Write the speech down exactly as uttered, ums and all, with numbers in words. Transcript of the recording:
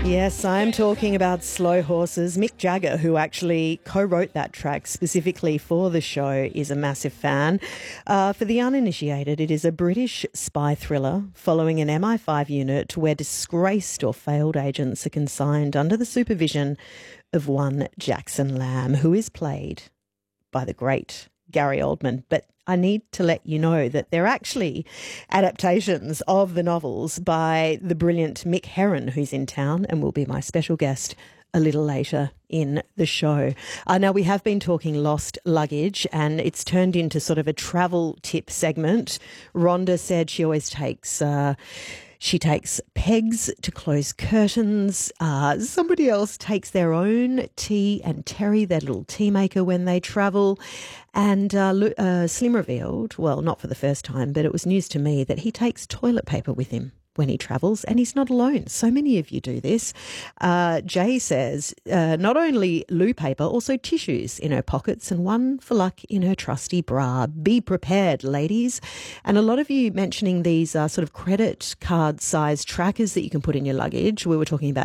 Yes, I'm talking about Slow Horses. Mick Jagger, who actually co-wrote that track specifically for the show, is a massive fan. Uh, for the uninitiated, it is a British spy thriller following an M I five unit where disgraced or failed agents are consigned under the supervision of one Jackson Lamb, who is played by the great Gary Oldman. But I need to let you know that they're actually adaptations of the novels by the brilliant Mick Herron, who's in town and will be my special guest a little later in the show. Uh, now, we have been talking lost luggage and it's turned into sort of a travel tip segment. Rhonda said she always takes... Uh, She takes pegs to close curtains. Uh, somebody else takes their own tea and Terry, their little tea maker, when they travel. And uh, uh, Slim revealed, well, not for the first time, but it was news to me, that he takes toilet paper with him when he travels, and he's not alone. So many of you do this. Uh, Jay says uh, not only loo paper, also tissues in her pockets and one for luck in her trusty bra. Be prepared, ladies. And a lot of you mentioning these uh, sort of credit card size trackers that you can put in your luggage. We were talking about